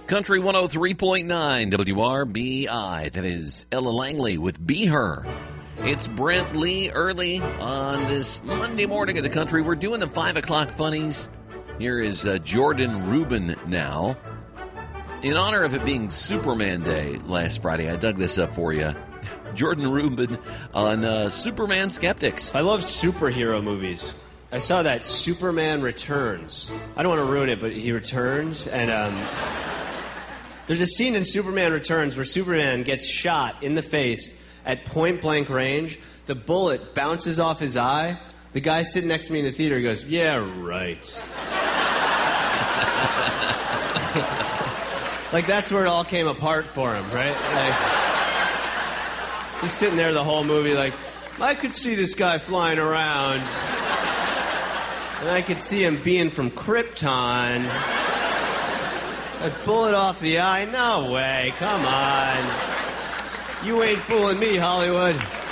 Country 103.9 WRBI. That is Ella Langley with Be Her. It's Brent Lee early on this Monday morning of the country. We're doing the 5 o'clock funnies. Here is Jordan Rubin now. In honor of it being Superman Day last Friday, I dug this up for you. Jordan Rubin on Superman Skeptics. I love superhero movies. I saw that Superman Returns. I don't want to ruin it, but he returns, and there's a scene in Superman Returns where Superman gets shot in the face at point-blank range. The bullet bounces off his eye. The guy sitting next to me in the theater goes, "Yeah, right." Like, that's where it all came apart for him, right? Like, he's sitting there the whole movie like, I could see this guy flying around. And I could see him being from Krypton. A bullet off the eye? No way. Come on. You ain't fooling me, Hollywood.